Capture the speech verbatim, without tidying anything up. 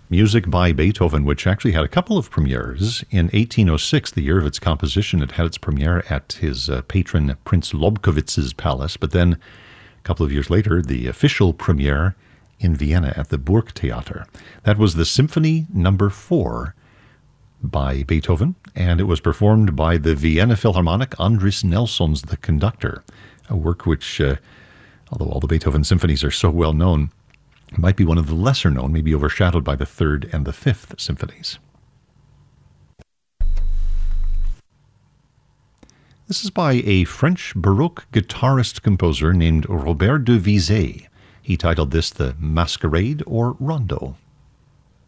Music by Beethoven, which actually had a couple of premieres. In eighteen oh six, the year of its composition, it had its premiere at his uh, patron Prince Lobkowitz's palace, but then a couple of years later, the official premiere in Vienna at the Burgtheater. That was the Symphony Number Four by Beethoven, and it was performed by the Vienna Philharmonic. Andris Nelson's the conductor, a work which, uh, although all the Beethoven symphonies are so well known, might be one of the lesser known, maybe overshadowed by the third and the fifth symphonies. This is by a French Baroque guitarist-composer named Robert de Vizet. He titled this the Masquerade or Rondo.